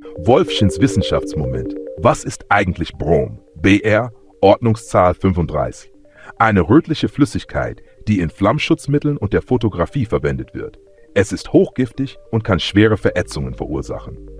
Wolfchens Wissenschaftsmoment. Was ist eigentlich Brom? BR, Ordnungszahl 35. Eine rötliche Flüssigkeit, die in Flammschutzmitteln und der Fotografie verwendet wird. Es ist hochgiftig und kann schwere Verätzungen verursachen.